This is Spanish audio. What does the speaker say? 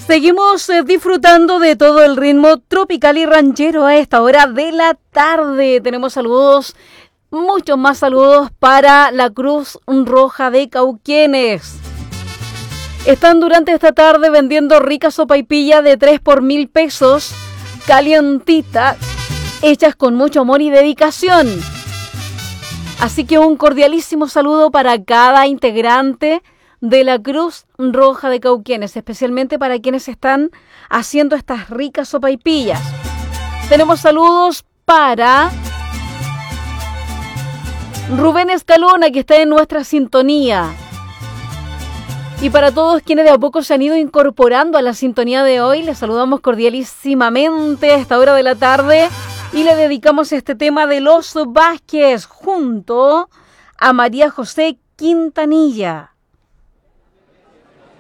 Seguimos disfrutando de todo el ritmo tropical y ranchero a esta hora de la tarde. Tenemos saludos, muchos más saludos para la Cruz Roja de Cauquenes. Están durante esta tarde vendiendo rica sopaipilla de 3 por 1.000 pesos, calientita, hechas con mucho amor y dedicación. Así que un cordialísimo saludo para cada integrante de la Cruz Roja de Cauquenes, especialmente para quienes están haciendo estas ricas sopaipillas. Tenemos saludos para Rubén Escalona, que está en nuestra sintonía. Y para todos quienes de a poco se han ido incorporando a la sintonía de hoy, les saludamos cordialísimamente a esta hora de la tarde y le dedicamos este tema de Los Vázquez junto a María José Quintanilla.